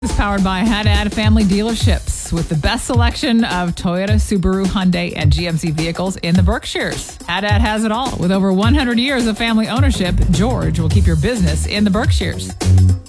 Is powered by Haddad Family Dealerships with the best selection of Toyota, Subaru, Hyundai, and GMC vehicles in the Berkshires. Haddad has it all. With over 100 years of family ownership, George will keep your business in the Berkshires.